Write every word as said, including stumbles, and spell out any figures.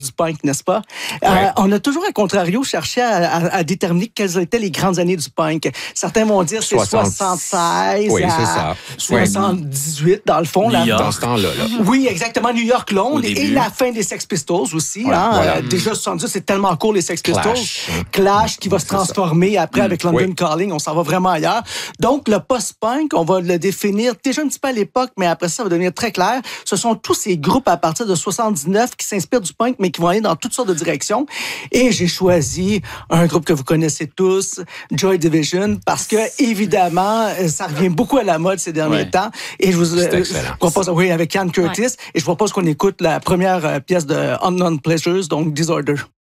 du punk, n'est-ce pas? Ouais. Euh, on a toujours, à contrario, cherché à, à, à déterminer quelles étaient les grandes années du punk. Certains vont dire c'est soixante soixante-seize Oui, c'est à ça. soixante-dix-huit, dans le fond. New là. York. Dans ce temps-là. Là. Oui, exactement. New York, Londres. Au début. Et la fin des Sex Pistols aussi. Ouais, hein. voilà. Euh, déjà, soixante-dix, c'est tellement court, les Sex Pistols. Clash. Clash qui va se C'est ça. transformer après avec London Oui. Calling. On s'en va vraiment ailleurs. Donc, le post-punk, on va le définir déjà un petit peu à l'époque, mais après ça, ça va devenir très clair. Ce sont tous ces groupes à partir de soixante-dix-neuf qui s'inspirent du punk, mais qui vont aller dans toutes sortes de directions. Et j'ai choisi un groupe que vous connaissez tous, Joy Division, parce que, évidemment, ça revient beaucoup à la mode ces derniers Ouais. temps. Et je vous, C'est euh, excellent. je propose, oui, avec Ian Curtis. Ouais. Et je propose qu'on écoute la première euh, pièce de Unknown Pleasures, donc Disorder.